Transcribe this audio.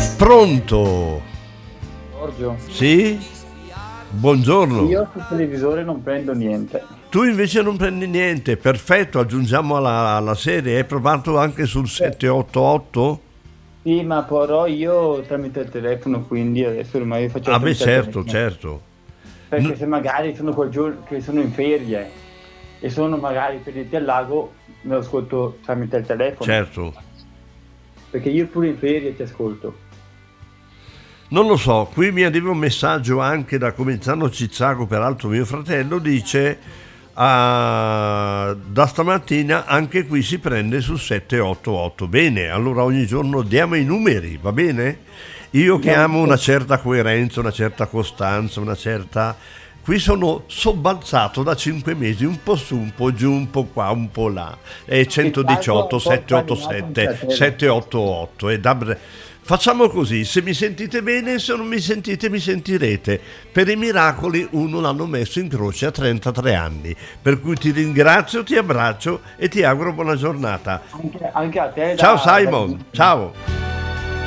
Pronto? Giorgio, Sì? Buongiorno. io sul televisore non prendo niente. Tu invece non prendi niente, perfetto, aggiungiamo alla serie. Hai provato anche sul Eh, 788? Sì, ma però io tramite il telefono, quindi adesso ormai faccio Ah beh, tramite il certo, telefono. certo. Perché N- se magari sono quel giorno che sono in ferie e sono magari feriti al lago, me lo ascolto tramite il telefono. certo. Perché io pure in ferie ti ascolto. Non lo so, qui mi arriva un messaggio anche da Cominciano Cicciago, peraltro mio fratello, dice da stamattina anche qui si prende sul 788. Bene, allora ogni giorno diamo i numeri, va bene? Io che No, amo una certa coerenza, una certa costanza, una certa... Qui sono sobbalzato da 5 mesi, un po' su, un po' giù, un po' qua, un po' là. E Riccardo è 118, un po' sbagliato anche a 787, te. 788. Facciamo così, se mi sentite bene, se non mi sentite mi sentirete. Per i miracoli uno l'hanno messo in croce a 33 anni, per cui ti ringrazio, ti abbraccio e ti auguro buona giornata. Anche a te Ciao da Simon, ciao!